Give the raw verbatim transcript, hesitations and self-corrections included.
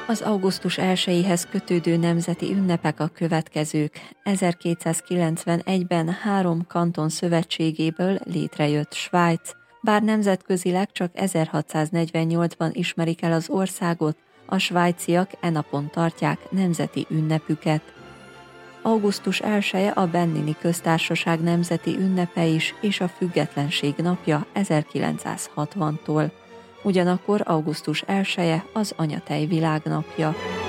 Az augusztus elsejéhez kötődő nemzeti ünnepek a következők. ezerkétszázkilencvenegyben három kanton szövetségéből létrejött Svájc, bár nemzetközileg csak ezerhatszáznegyvennyolcban ismerik el az országot, a svájciak e napon tartják nemzeti ünnepüket. augusztus elseje a Benini Köztársaság nemzeti ünnepe is, és a Függetlenség napja ezerkilencszázhatvantól. Ugyanakkor augusztus elseje az anyatej világnapja.